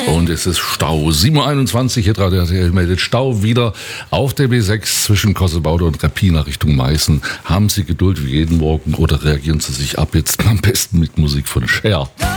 Und es ist Stau. 7.21 Uhr, hier gerade meldet Stau wieder auf der B6 zwischen Kossebaude und Reppina Richtung Meißen. Haben Sie Geduld wie jeden Morgen oder reagieren Sie sich ab jetzt am besten mit Musik von Cher.